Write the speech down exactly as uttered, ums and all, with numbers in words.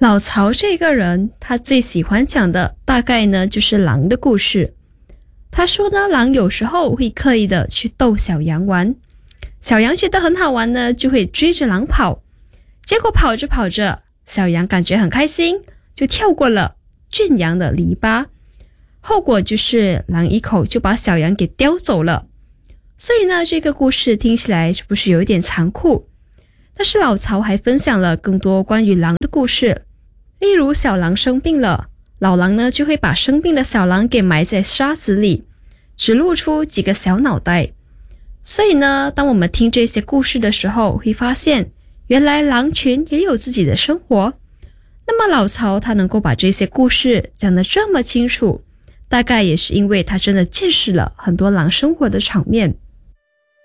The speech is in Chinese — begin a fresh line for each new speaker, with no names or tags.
老曹这个人，他最喜欢讲的大概呢就是狼的故事。他说呢，狼有时候会刻意的去逗小羊玩，小羊觉得很好玩呢，就会追着狼跑，结果跑着跑着，小羊感觉很开心，就跳过了圈羊的篱笆，后果就是狼一口就把小羊给叼走了。所以呢，这个故事听起来是不是有一点残酷？但是老曹还分享了更多关于狼的故事，例如小狼生病了，老狼呢就会把生病的小狼给埋在沙子里，只露出几个小脑袋。所以呢，当我们听这些故事的时候，会发现原来狼群也有自己的生活。那么老曹他能够把这些故事讲得这么清楚，大概也是因为他真的见识了很多狼生活的场面。